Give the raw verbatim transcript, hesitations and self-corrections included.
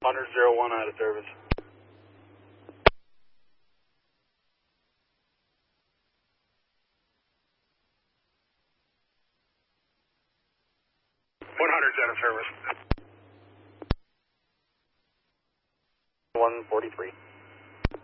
Hundred zero one out of service. One hundred out of service. One forty three.